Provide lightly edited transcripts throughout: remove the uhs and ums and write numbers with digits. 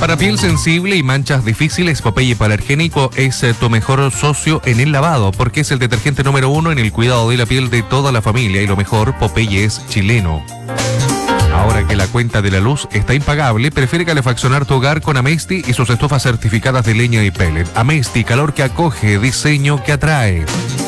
Para piel sensible y manchas difíciles, Popeye Hipoalergénico es tu mejor socio en el lavado, porque es el detergente número 1 en el cuidado de la piel de toda la familia. Y lo mejor, Popeye es chileno. Ahora que la cuenta de la luz está impagable, prefiere calefaccionar tu hogar con Amesti y sus estufas certificadas de leña y pellet. Amesti, calor que acoge, diseño que atrae.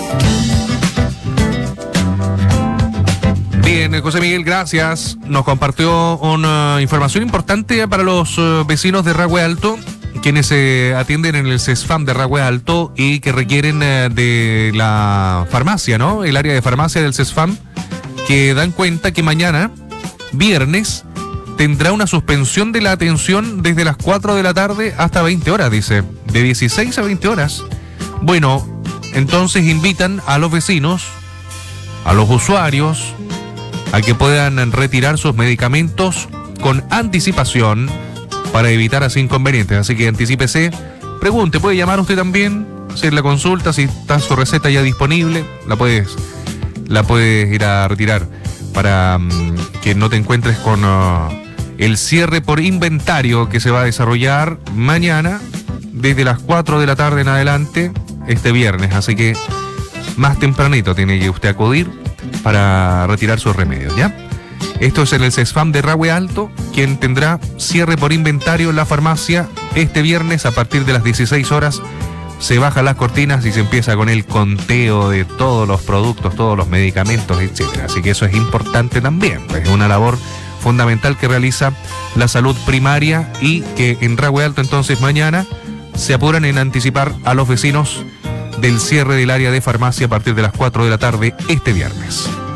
Bien, José Miguel, gracias. Nos compartió una información importante para los vecinos de Rahue Alto, quienes se atienden en el CESFAM de Rahue Alto y que requieren de la farmacia, ¿no? El área de farmacia del CESFAM, que dan cuenta que mañana, viernes, tendrá una suspensión de la atención desde las 4 de la tarde hasta 20 horas, dice. De 16 a 20 horas. Bueno, entonces invitan a los vecinos, a los usuarios, a que puedan retirar sus medicamentos con anticipación para evitar así inconvenientes. Así que anticípese, pregunte, puede llamar usted también, hacer la consulta, si está su receta ya disponible, la puedes ir a retirar para que no te encuentres con el cierre por inventario que se va a desarrollar mañana desde las 4 de la tarde en adelante este viernes. Así que más tempranito tiene que usted acudir para retirar sus remedios, ¿ya? Esto es en el CESFAM de Rahue Alto, quien tendrá cierre por inventario en la farmacia este viernes a partir de las 16 horas. Se bajan las cortinas y se empieza con el conteo de todos los productos, todos los medicamentos, etcétera. Así que eso es importante también. Es una labor fundamental que realiza la salud primaria y que en Rahue Alto entonces mañana se apuran en anticipar a los vecinos del cierre del área de farmacia a partir de las 4 de la tarde este viernes.